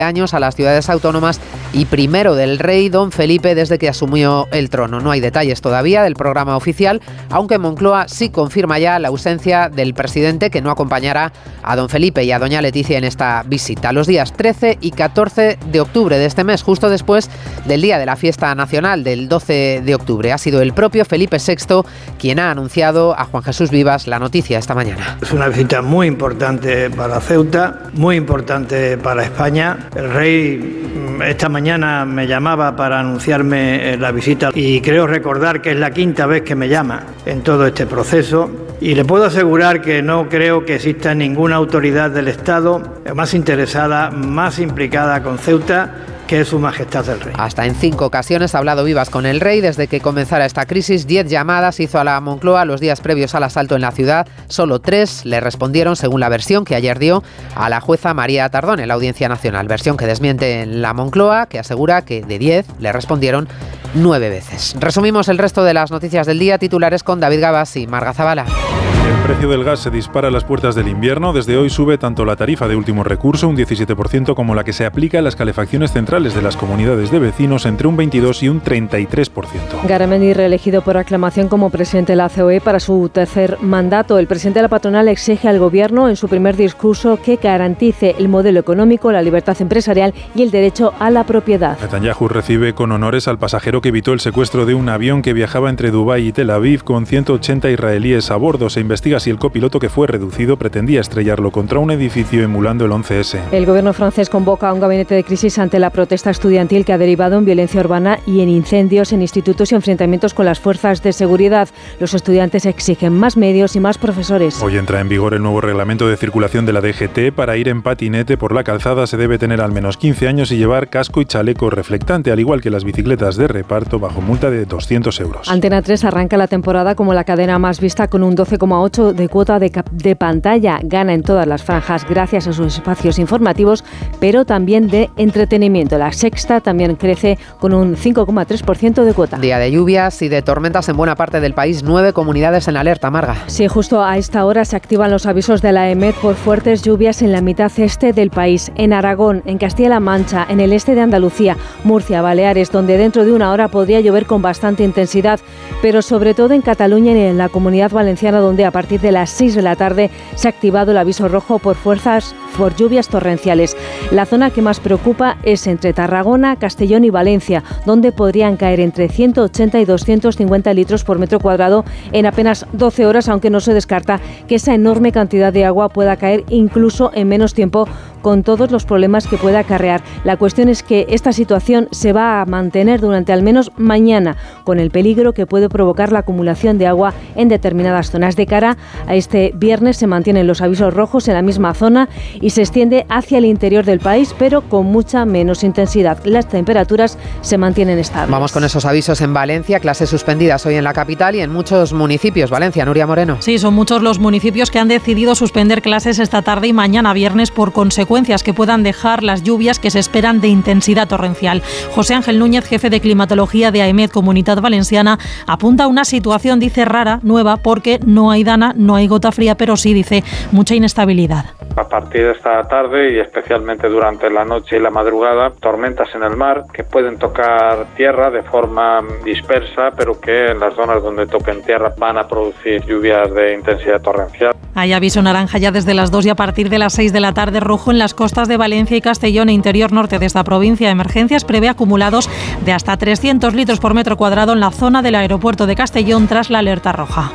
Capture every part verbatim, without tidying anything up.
años a las ciudades autónomas y primero del rey don Felipe desde que asumió el trono. No hay detalles todavía del programa oficial, aunque Moncloa sí confirma ya la ausencia del presidente, que no acompañará a don Felipe y a doña Leticia en esta visita. Los días trece y catorce de octubre de este mes, justo después del día de la fiesta nacional del doce de octubre. Ha sido el propio Felipe sexto quien ha anunciado a Juan Jesús Vivas la noticia esta mañana. Es una visita muy importante para Ceuta, muy importante para España. El rey esta mañana me llamaba para anunciarme la visita y creo recordar que es la quinta vez que me llama en todo este proceso, y le puedo asegurar que no creo que exista ninguna autoridad del Estado más interesada, más implicada con Ceuta que es Su Majestad el Rey. Hasta en cinco ocasiones ha hablado Vivas con el rey desde que comenzara esta crisis. Diez llamadas hizo a la Moncloa los días previos al asalto en la ciudad. Solo tres le respondieron, según la versión que ayer dio a la jueza María Tardón en la Audiencia Nacional. Versión que desmiente en la Moncloa, que asegura que de diez le respondieron nueve veces. Resumimos el resto de las noticias del día. Titulares con David Gabas y Marga Zabala. El precio del gas se dispara a las puertas del invierno. Desde hoy sube tanto la tarifa de último recurso, un diecisiete por ciento, como la que se aplica a las calefacciones centrales de las comunidades de vecinos, entre un veintidós y un treinta y tres por ciento. Garamendi, reelegido por aclamación como presidente de la C O E para su tercer mandato. El presidente de la patronal exige al gobierno en su primer discurso que garantice el modelo económico, la libertad empresarial y el derecho a la propiedad. Netanyahu recibe con honores al pasajero que evitó el secuestro de un avión que viajaba entre Dubái y Tel Aviv con ciento ochenta israelíes a bordo. Se investiga si el copiloto, que fue reducido, pretendía estrellarlo contra un edificio emulando el once ese. El gobierno francés convoca a un gabinete de crisis ante la protesta estudiantil que ha derivado en violencia urbana y en incendios en institutos y enfrentamientos con las fuerzas de seguridad. Los estudiantes exigen más medios y más profesores. Hoy entra en vigor el nuevo reglamento de circulación de la D G T. Para ir en patinete por la calzada se debe tener al menos quince años y llevar casco y chaleco reflectante, al igual que las bicicletas de reparto, bajo multa de doscientos euros. Antena tres arranca la temporada como la cadena más vista con un doce coma ocho de cuota de, cap- de pantalla. Gana en todas las franjas gracias a sus espacios informativos, pero también de entretenimiento. La Sexta también crece con un cinco coma tres por ciento de cuota. Día de lluvias y de tormentas en buena parte del país. Nueve comunidades en alerta, Marga. Sí, justo a esta hora se activan los avisos de la EMET por fuertes lluvias en la mitad este del país. En Aragón, en Castilla-La Mancha, en el este de Andalucía, Murcia, Baleares, donde dentro de una hora podría llover con bastante intensidad, pero sobre todo en Cataluña y en la Comunidad Valenciana, donde a partir de las seis de la tarde se ha activado el aviso rojo por fuerzas por lluvias torrenciales. La zona que más preocupa es entre Tarragona, Castellón y Valencia, donde podrían caer entre ciento ochenta y doscientos cincuenta litros por metro cuadrado en apenas doce horas, aunque no se descarta que esa enorme cantidad de agua pueda caer incluso en menos tiempo, con todos los problemas que pueda acarrear. La cuestión es que esta situación se va a mantener durante al menos mañana, con el peligro que puede provocar la acumulación de agua en determinadas zonas. De cara a este viernes se mantienen los avisos rojos en la misma zona y se extiende hacia el interior del país, pero con mucha menos intensidad. Las temperaturas se mantienen estables. Vamos con esos avisos en Valencia, clases suspendidas hoy en la capital y en muchos municipios. Valencia, Nuria Moreno. Sí, son muchos los municipios que han decidido suspender clases esta tarde y mañana viernes por consecuencias que puedan dejar las lluvias que se esperan de intensidad torrencial. José Ángel Núñez, jefe de climatología de AEMET Comunitat Valenciana, apunta a una situación, dice, rara, nueva, porque no hay dana, no hay gota fría, pero sí, dice, mucha inestabilidad. A partir de esta tarde y especialmente durante la noche y la madrugada, tormentas en el mar que pueden tocar tierra de forma dispersa, pero que en las zonas donde toquen tierra van a producir lluvias de intensidad torrencial. Hay aviso naranja ya desde las dos y a partir de las seis de la tarde, rojo en las costas de Valencia y Castellón e interior norte de esta provincia. Emergencias prevé acumulados de hasta trescientos litros por metro cuadrado en la zona del aeropuerto de Castellón tras la alerta roja.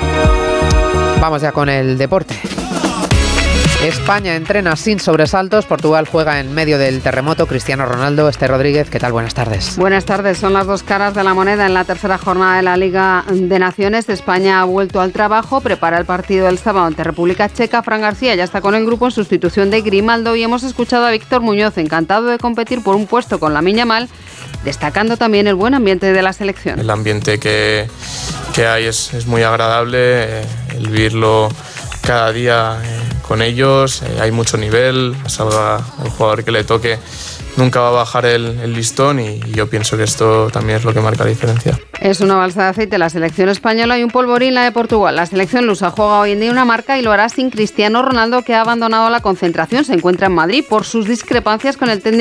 Vamos ya con el deporte. España entrena sin sobresaltos. Portugal juega en medio del terremoto. Cristiano Ronaldo, Esther Rodríguez, ¿qué tal? Buenas tardes. Buenas tardes. Son las dos caras de la moneda en la tercera jornada de la Liga de Naciones. España ha vuelto al trabajo, prepara el partido del sábado ante República Checa. Fran García ya está con el grupo en sustitución de Grimaldo y hemos escuchado a Víctor Muñoz, encantado de competir por un puesto con Lamine Yamal, destacando también el buen ambiente de la selección. El ambiente que, que hay es, es muy agradable, eh, el vivirlo cada día eh, con ellos, eh, hay mucho nivel, salga el jugador que le toque, nunca va a bajar el, el listón y, y yo pienso que esto también es lo que marca la diferencia. Es una balsa de aceite la selección española y un polvorín la de Portugal. La selección lusa juega hoy en día una marca y lo hará sin Cristiano Ronaldo, que ha abandonado la concentración. Se encuentra en Madrid por sus discrepancias con el técnico